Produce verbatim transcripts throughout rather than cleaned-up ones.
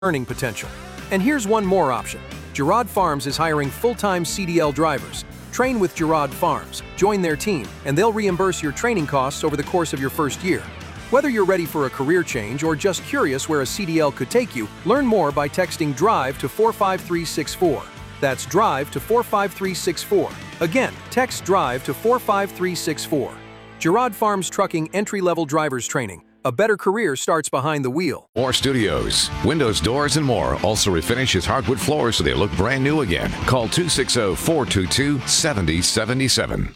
earning potential. And here's one more option. Girard Farms is hiring full-time C D L drivers. Train with Girard Farms, join their team, and they'll reimburse your training costs over the course of your first year. Whether you're ready for a career change or just curious where a C D L could take you, learn more by texting DRIVE to four five three six four. That's DRIVE to four five three six four. Again, text DRIVE to four five three six four. Girard Farms Trucking Entry-Level Drivers Training. A better career starts behind the wheel. More studios, windows, doors, and more. Also refinish his hardwood floors so they look brand new again. Call two six zero, four two two, seven zero seven seven.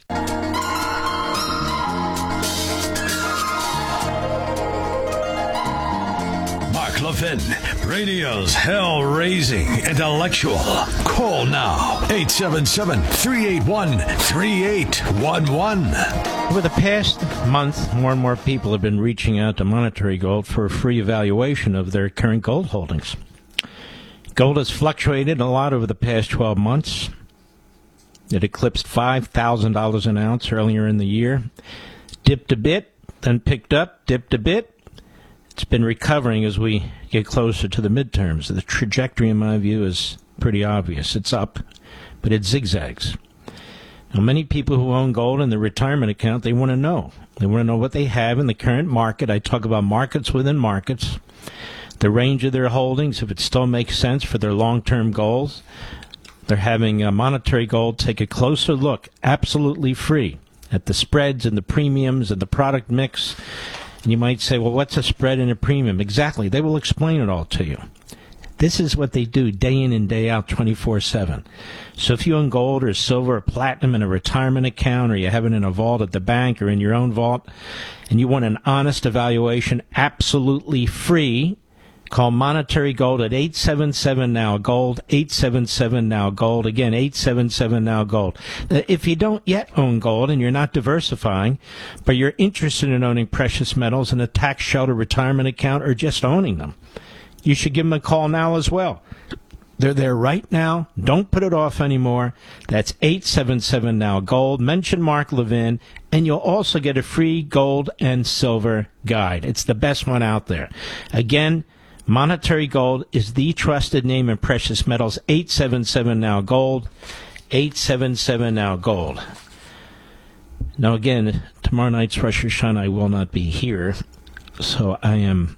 Mark Levin, radio's hell-raising intellectual. Call now, eight seven seven, three eight one, three eight one one. Over the past month, more and more people have been reaching out to Monetary Gold for a free evaluation of their current gold holdings. Gold has fluctuated a lot over the past twelve months. It eclipsed five thousand dollars an ounce earlier in the year. Dipped a bit, then picked up, dipped a bit. It's been recovering as we get closer to the midterms. The trajectory, in my view, is pretty obvious. It's up, but it zigzags. Now, many people who own gold in their retirement account, they want to know. They want to know what they have in the current market. I talk about markets within markets, the range of their holdings, if it still makes sense for their long-term goals. They're having uh, Monetary Gold take a closer look, absolutely free, at the spreads and the premiums and the product mix. And you might say, well, what's a spread and a premium? Exactly. They will explain it all to you. This is what they do day in and day out, twenty-four seven. So if you own gold or silver or platinum in a retirement account, or you have it in a vault at the bank or in your own vault, and you want an honest evaluation absolutely free, call Monetary Gold at eight seven seven now gold, eight seven seven now gold. Again, eight seven seven now gold. If you don't yet own gold and you're not diversifying, but you're interested in owning precious metals in a tax shelter retirement account or just owning them, you should give them a call now as well. They're there right now. Don't put it off anymore. That's eight seven seven now gold. Mention Mark Levin, and you'll also get a free gold and silver guide. It's the best one out there. Again, Monetary Gold is the trusted name in precious metals. eight seven seven now gold. eight seven seven now gold. Now, again, tomorrow night's Rosh Hashanah, I will not be here, so I am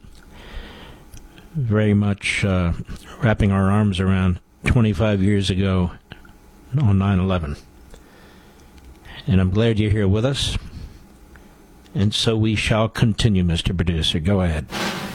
very much uh, wrapping our arms around twenty-five years ago on nine eleven. And I'm glad you're here with us. And so we shall continue, Mister Producer. Go ahead.